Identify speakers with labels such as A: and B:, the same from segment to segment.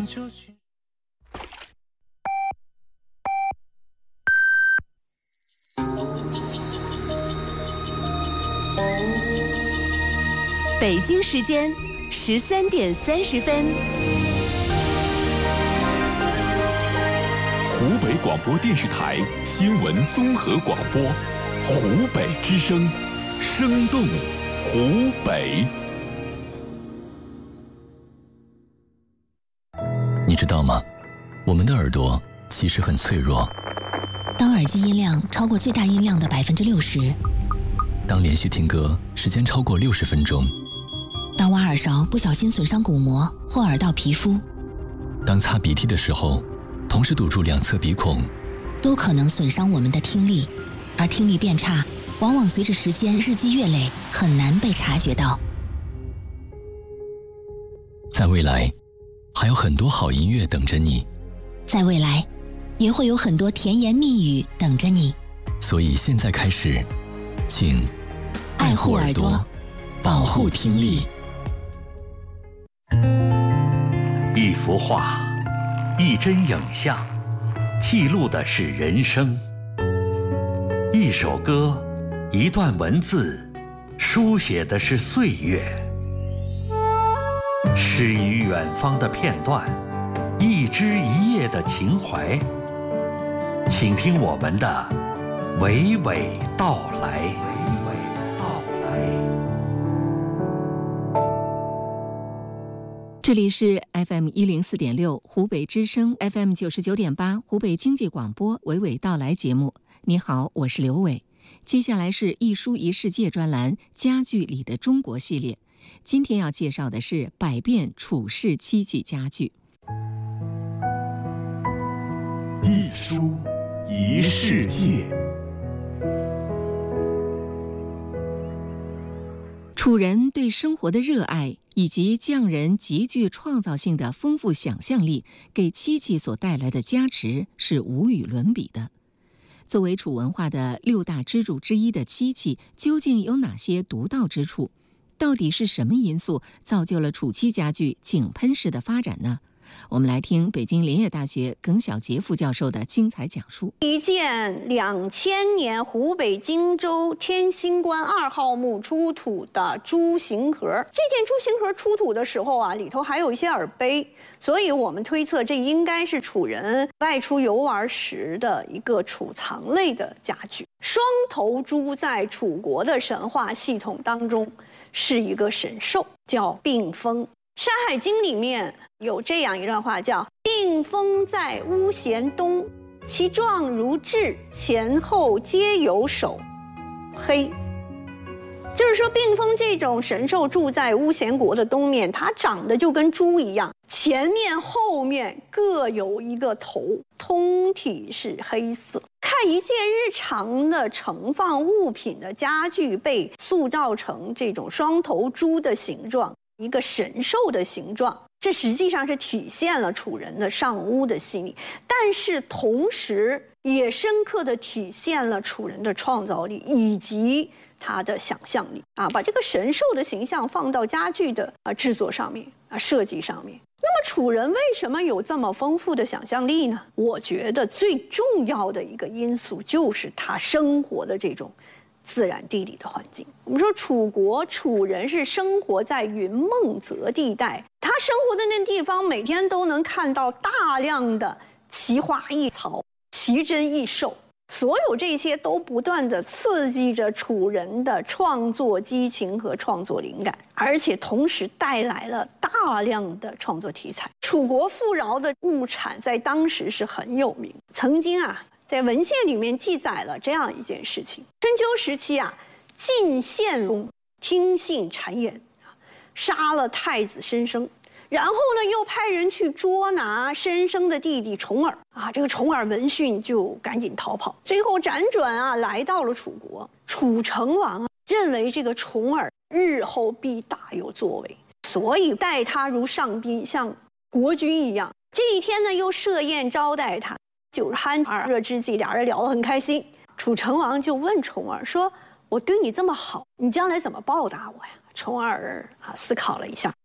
A: 就去。
B: 北京时间13:30。
C: 湖北广播电视台新闻综合广播，湖北之声，生动湖北。
D: 你知道吗？我们的耳朵其实很脆弱。
E: 当耳机音量超过最大音量的60%，
D: 当连续听歌时间超过60分钟，
E: 当挖耳勺不小心损伤鼓膜或耳道皮肤，
D: 当擦鼻涕的时候同时堵住两侧鼻孔，
E: 都可能损伤我们的听力。而听力变差往往随着时间日积月累，很难被察觉到。
D: 在未来还有很多好音乐等着你，
E: 在未来也会有很多甜言蜜语等着你。
D: 所以现在开始，请
E: 爱护耳朵，保护听力。
F: 一幅画，一帧影像，记录的是人生；一首歌，一段文字，书写的是岁月。诗与远方的片段，一枝一叶的情怀。请听我们的娓娓道来。
G: 这里是 FM 104.6湖北之声 FM 99.8湖北经济广播娓娓道来节目。你好，我是刘伟。接下来是一书一世界专栏家具里的中国系列。今天要介绍的是百变处世漆器家具。
C: 一书一世界。
G: 楚人对生活的热爱以及匠人极具创造性的丰富想象力，给漆器所带来的加持是无与伦比的。作为楚文化的6大支柱之一的漆器，究竟有哪些独到之处？到底是什么因素造就了楚漆家具井喷式的发展呢？我们来听北京林业大学耿晓杰副教授的精彩讲述。
H: 一件2000年湖北荆州天星关2号墓出土的猪形盒。这件猪形盒出土的时候啊，里头还有一些耳杯，所以我们推测这应该是楚人外出游玩时的一个储藏类的家具。双头猪在楚国的神话系统当中是一个神兽，叫病风。《山海经》里面有这样一段话，叫“病风在巫咸东，其状如雉，前后皆有首，黑”。就是说，病风这种神兽住在巫咸国的东面，它长得就跟猪一样，前面后面各有一个头，通体是黑色。看一件日常的盛放物品的家具被塑造成这种双头猪的形状，一个神兽的形状，这实际上是体现了楚人的上巫的心理，但是同时也深刻地体现了楚人的创造力以及他的想象力啊，把这个神兽的形象放到家具的制作上面设计上面。那么楚人为什么有这么丰富的想象力呢？我觉得最重要的一个因素就是他生活的这种自然地理的环境。我们说楚人是生活在云梦泽地带，他生活的那地方每天都能看到大量的奇花异草、奇珍异兽，所有这些都不断地刺激着楚人的创作激情和创作灵感，而且同时带来了大量的创作题材。楚国富饶的物产在当时是很有名，曾经在文献里面记载了这样一件事情：春秋时期晋献公听信谗言，杀了太子申生，然后呢又派人去捉拿申生的弟弟重耳这个重耳闻讯就赶紧逃跑，最后辗转来到了楚国。楚成王认为这个重耳日后必大有作为，所以待他如上宾，像国君一样。这一天呢又设宴招待他，酒酣耳热之际，俩人聊得很开心。楚成王就问重耳说：“我对你这么好，你将来怎么报答我呀？”重耳思考了一下，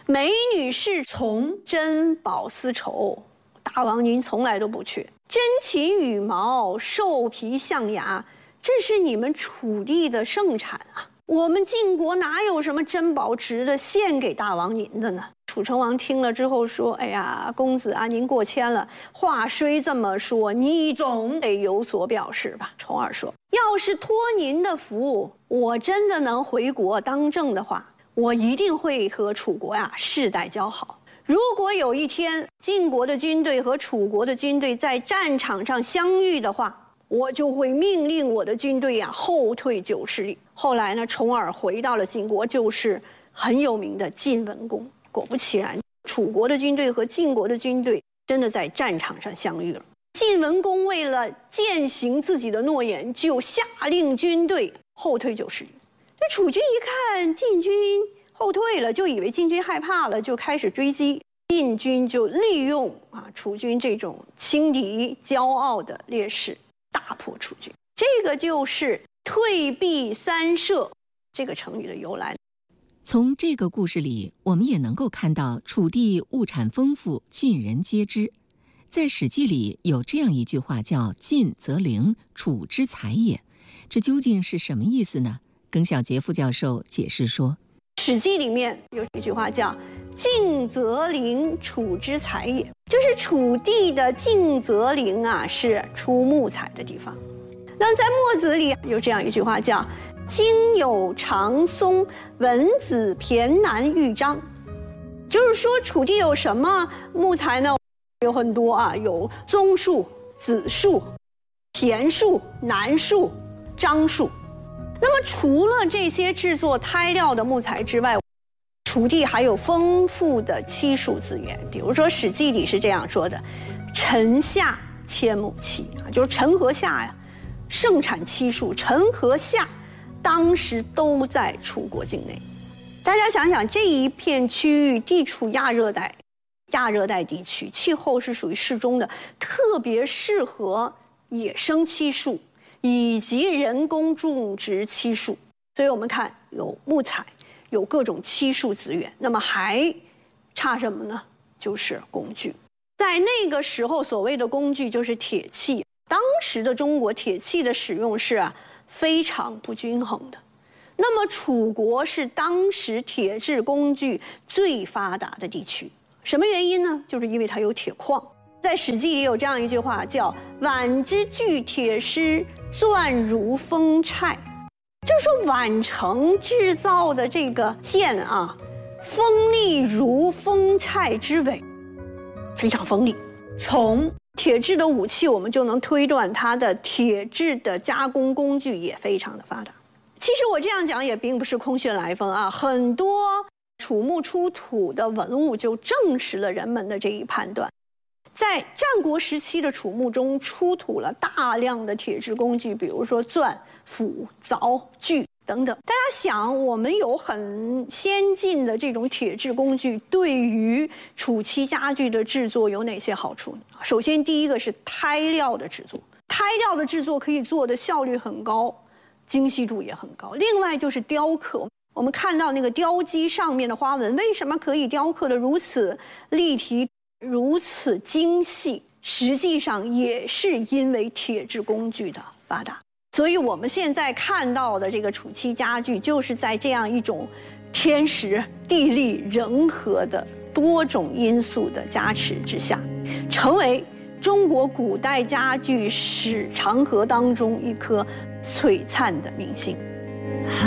H: 美女侍从、珍宝丝绸，大王您从来都不缺。珍禽羽毛、兽皮象牙，这是你们楚地的盛产啊！我们晋国哪有什么珍宝值得献给大王您的呢？楚成王听了之后说：“哎呀，公子啊，您过谦了。话虽这么说，你总得有所表示吧？”重耳说：“要是托您的福，我真的能回国当政的话，我一定会和楚国呀世代交好。如果有一天晋国的军队和楚国的军队在战场上相遇的话，我就会命令我的军队呀后退90里。”后来呢，重耳回到了晋国，就是很有名的晋文公。果不其然，楚国的军队和晋国的军队真的在战场上相遇了。晋文公为了践行自己的诺言，就下令军队后退90里。这楚军一看晋军后退了，就以为晋军害怕了，就开始追击。晋军就利用楚军这种轻敌骄傲的劣势，大破楚军。这个就是退避三舍这个成语的由来。
G: 从这个故事里，我们也能够看到楚地物产丰富，尽人皆知。在《史记》里有这样一句话叫“晋则灵，楚之才也”，这究竟是什么意思呢？耿晓杰副教授解释说，
H: 《史记》里面有一句话叫“晋则灵，楚之才也”，就是楚地的晋则灵是出木材的地方。那在《墨子》里有这样一句话叫“今有长松，文子骈南豫章”，就是说楚地有什么木材呢？有很多有松树、子树、骈树、南树、樟树。那么除了这些制作胎料的木材之外，楚地还有丰富的漆树资源。比如说《史记》里是这样说的：“陈夏千亩漆”，就是陈和夏盛产漆树，陈和夏当时都在楚国境内。大家想想，这一片区域地处亚热带地区，气候是属于适中的，特别适合野生漆树以及人工种植漆树。所以我们看有木材，有各种漆树资源，那么还差什么呢？就是工具。在那个时候，所谓的工具就是铁器。当时的中国铁器的使用是非常不均衡的。那么楚国是当时铁制工具最发达的地区，什么原因呢？就是因为它有铁矿。在《史记》里有这样一句话叫“宛之具铁师，钻如风柴”，就是说宛城制造的这个剑锋利如风柴之尾，非常锋利。从铁制的武器，我们就能推断它的铁制的加工工具也非常的发达。其实我这样讲也并不是空穴来风很多楚墓出土的文物就证实了人们的这一判断。在战国时期的楚墓中出土了大量的铁制工具，比如说钻、斧、凿、锯等等。大家想，我们有很先进的这种铁制工具，对于楚漆家具的制作有哪些好处呢？首先，第一个是胎料的制作，胎料的制作可以做的效率很高，精细度也很高。另外就是雕刻，我们看到那个雕机上面的花纹，为什么可以雕刻的如此立体、如此精细？实际上也是因为铁制工具的发达。所以我们现在看到的这个楚漆家具，就是在这样一种天时地利人和的多种因素的加持之下，成为中国古代家具史长河当中一颗璀璨的明星。